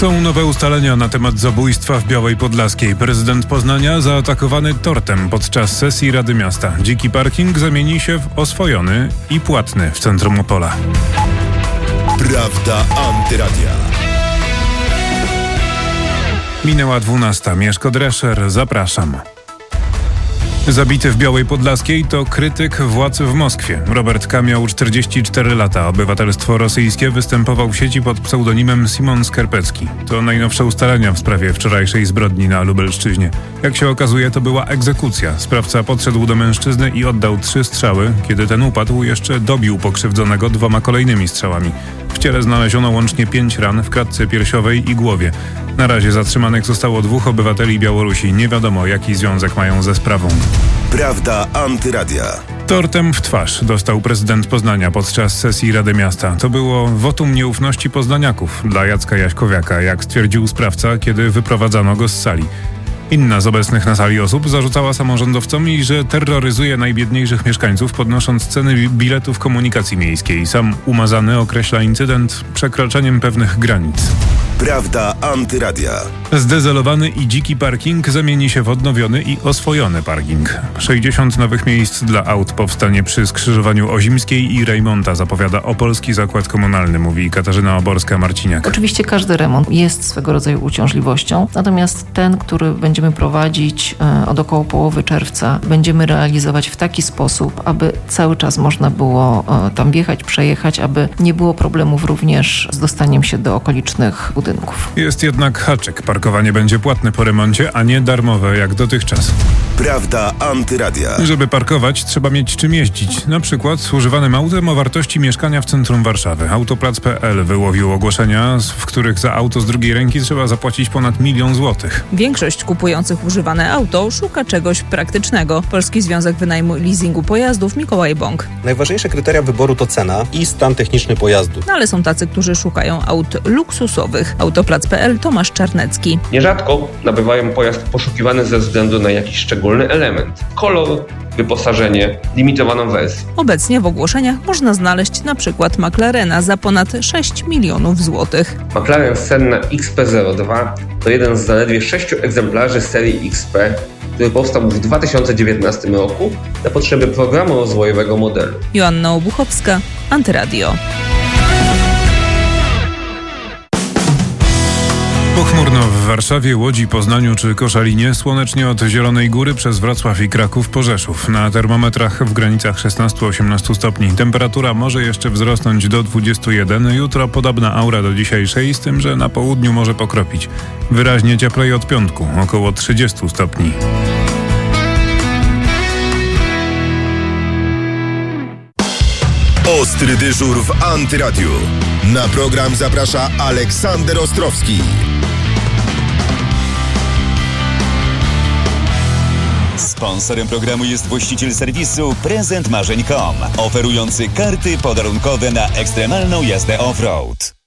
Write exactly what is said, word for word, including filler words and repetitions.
Są nowe ustalenia na temat zabójstwa w Białej Podlaskiej. Prezydent Poznania zaatakowany tortem podczas sesji Rady Miasta. Dziki parking zamieni się w oswojony i płatny w centrum Opola. Prawda Antyradia. Minęła dwunasta. Mieszko Drescher, zapraszam. Zabity w Białej Podlaskiej to krytyk władz w Moskwie. Robert K. miał czterdzieści cztery lata. Obywatelstwo rosyjskie, występował w sieci pod pseudonimem Simon Skerpecki. To najnowsze ustalenia w sprawie wczorajszej zbrodni na Lubelszczyźnie. Jak się okazuje, to była egzekucja. Sprawca podszedł do mężczyzny i oddał trzy strzały. Kiedy ten upadł, jeszcze dobił pokrzywdzonego dwoma kolejnymi strzałami. W ciele znaleziono łącznie pięć ran w klatce piersiowej i głowie. Na razie zatrzymanych zostało dwóch obywateli Białorusi. Nie wiadomo, jaki związek mają ze sprawą. Prawda Antyradia. Tortem w twarz dostał prezydent Poznania podczas sesji Rady Miasta. To było wotum nieufności poznaniaków dla Jacka Jaśkowiaka, jak stwierdził sprawca, kiedy wyprowadzano go z sali. Inna z obecnych na sali osób zarzucała samorządowcom, że terroryzuje najbiedniejszych mieszkańców, podnosząc ceny biletów komunikacji miejskiej. Sam umazany określa incydent przekroczeniem pewnych granic. Prawda Antyradia. Zdezelowany i dziki parking zamieni się w odnowiony i oswojony parking. sześćdziesiąt nowych miejsc dla aut powstanie przy skrzyżowaniu Ozimskiej i Rejmonta, zapowiada Opolski Zakład Komunalny, mówi Katarzyna Oborska-Marciniak. Oczywiście każdy remont jest swego rodzaju uciążliwością, natomiast ten, który będziemy prowadzić od około połowy czerwca, będziemy realizować w taki sposób, aby cały czas można było tam wjechać, przejechać, aby nie było problemów również z dostaniem się do okolicznych budynków. Jest jednak haczyk. Parkowanie będzie płatne po remoncie, a nie darmowe jak dotychczas. Prawda Antyradia. Żeby parkować, trzeba mieć czym jeździć. Na przykład z używanym autem o wartości mieszkania w centrum Warszawy. Autoplac kropka pe el wyłowił ogłoszenia, w których za auto z drugiej ręki trzeba zapłacić ponad milion złotych. Większość kupujących używane auto szuka czegoś praktycznego. Polski Związek Wynajmu i Leasingu Pojazdów Mikołaj Bąk. Najważniejsze kryteria wyboru to cena i stan techniczny pojazdu. No ale są tacy, którzy szukają aut luksusowych. Autoplac kropka pe el Tomasz Czarnecki. Nierzadko nabywają pojazd poszukiwany ze względu na jakiś szczególny element. Kolor, wyposażenie, limitowaną wersję. Obecnie w ogłoszeniach można znaleźć na przykład McLarena za ponad sześć milionów złotych. McLaren Senna X P zero dwa to jeden z zaledwie sześciu egzemplarzy serii X P, który powstał w dwa tysiące dziewiętnastym roku na potrzeby programu rozwojowego modelu. Joanna Obuchowska, Antyradio. Pochmurno w Warszawie, Łodzi, Poznaniu czy Koszalinie, słonecznie od Zielonej Góry przez Wrocław i Kraków po Rzeszów. Na termometrach w granicach szesnaście do osiemnastu stopni. Temperatura może jeszcze wzrosnąć do dwudziestu jeden. Jutro podobna aura do dzisiejszej, z tym, że na południu może pokropić. Wyraźnie cieplej od piątku, około trzydziestu stopni. Ostry dyżur w Antyradiu. Na program zaprasza Aleksander Ostrowski. Sponsorem programu jest właściciel serwisu prezent marzeń kropka com, oferujący karty podarunkowe na ekstremalną jazdę off-road.